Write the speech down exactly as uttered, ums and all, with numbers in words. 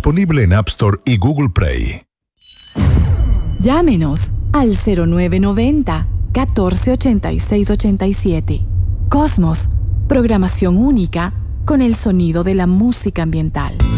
Disponible en App Store y Google Play. Llámenos al cero nueve nueve cero, catorce ochenta y seis ochenta y siete. Cosmos, programación única con el sonido de la música ambiental.